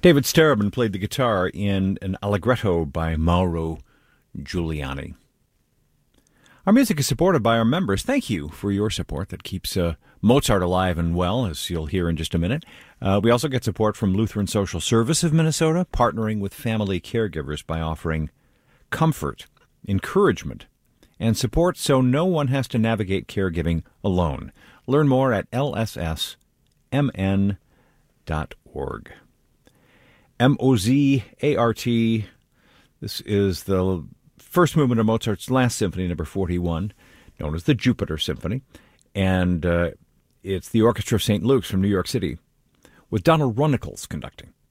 David Starobin played the guitar in an Allegretto by Mauro Giuliani. Our music is supported by our members. Thank you for your support that keeps Mozart alive and well, as you'll hear in just a minute. We also get support from Lutheran Social Service of Minnesota, partnering with family caregivers by offering comfort, encouragement, and support so no one has to navigate caregiving alone. Learn more at lssmn.org. Mozart. This is the first movement of Mozart's Last Symphony, number 41, known as the Jupiter Symphony. And it's the Orchestra of St. Luke's from New York City, with Donald Runnicles conducting.